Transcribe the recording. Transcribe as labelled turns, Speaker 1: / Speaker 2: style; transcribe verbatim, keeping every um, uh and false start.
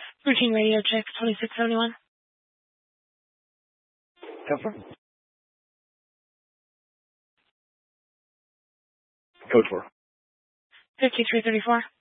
Speaker 1: Routine radio check, twenty-six seventy-one.
Speaker 2: Confirm. Code four.
Speaker 1: fifty-three thirty-four.